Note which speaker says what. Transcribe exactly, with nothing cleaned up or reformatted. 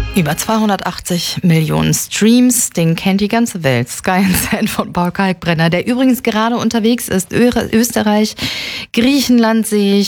Speaker 1: Über zweihundertachtzig Millionen Streams, den kennt die ganze Welt. Sky and Sand von Paul Kalkbrenner, der übrigens gerade unterwegs ist. Ö- Österreich, Griechenland sehe ich.